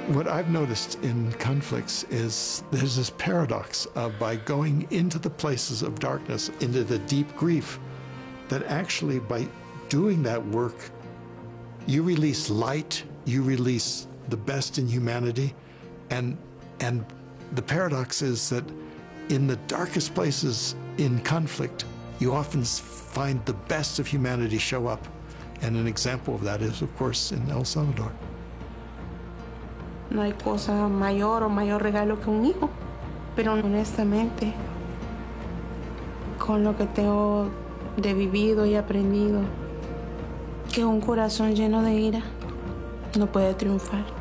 What I've noticed in conflicts is there's this paradox of by going into the places of darkness, into the deep grief, that actually by doing that work, you release light, you release the best in humanity, and the paradox is that in the darkest places in conflict, you often find the best of humanity show up. And an example of that is, of course, in El Salvador. No hay cosa mayor o mayor regalo que un hijo, pero honestamente, con lo que tengo de vivido y aprendido, que un corazón lleno de ira no puede triunfar.